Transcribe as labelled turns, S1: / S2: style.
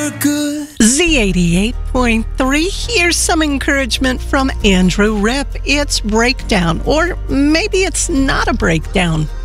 S1: Z88.3, here's some encouragement from Andrew Ripp. It's breakdown, or maybe it's not a breakdown.